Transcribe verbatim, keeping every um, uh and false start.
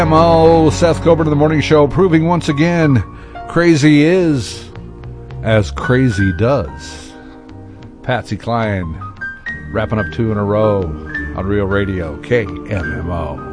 M O, Seth Coburn of the Morning Show, proving once again crazy is as crazy does. Patsy Cline wrapping up two in a row on Real Radio, K M M O.